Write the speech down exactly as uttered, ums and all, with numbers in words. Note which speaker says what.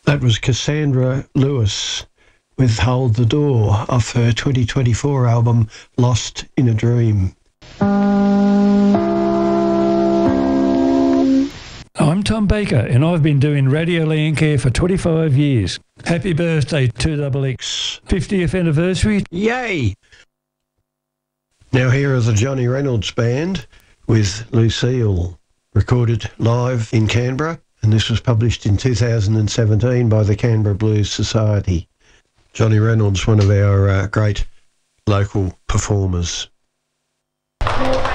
Speaker 1: That was Cassandra Lewis with Hold the Door off her twenty twenty-four album Lost in a Dream.
Speaker 2: I'm Tom Baker, and I've been doing Radio Landcare for twenty-five years. Happy birthday, two X X. fiftieth anniversary.
Speaker 1: Yay! Now here are the Johnny Reynolds Band with Lucille, recorded live in Canberra, and this was published in two thousand seventeen by the Canberra Blues Society. Johnny Reynolds, one of our uh, great local performers.